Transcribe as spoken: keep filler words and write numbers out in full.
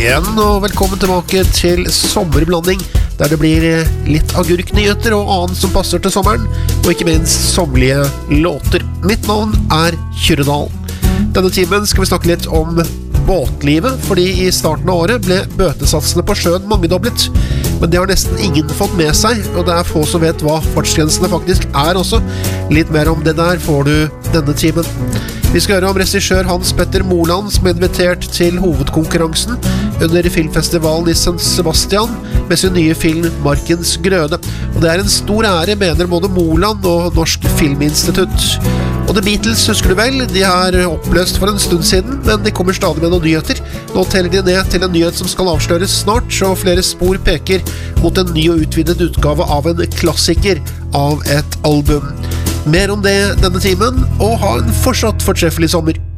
igjen, og velkommen tilbake til Sommerblanding, der det blir litt agurknyheter og annet som passer til sommeren, og ikke minst sommerlige låter. Mitt navn er Kyrredal. Denne timen skal vi snakke litt om båtlivet, fordi i starten av året ble bøtesatsene på sjøen mangedoblet, men det har nesten ingen fått med seg, og det er få som vet hva fartsgrensene faktisk er også. Litt mer om det der får du denne timen. Vi skal høre om regissør Hans Petter Moland som er invitert til hovedkonkurransen under filmfestivalen i San Sebastian med sin nye film Markens Grøde. Og det er en stor ære, mener både Moland og Norsk Filminstitutt. Og The Beatles husker du vel, de har oppløst for en stund siden, men de kommer stadig med noen nyheter. Nå teller de ned til en nyhet som skal avsløres snart, og flere spor peker mot en ny og utvidet utgave av en klassiker av et album. Mer om det denne timen, og ha en fortsatt fortreffelig sommer.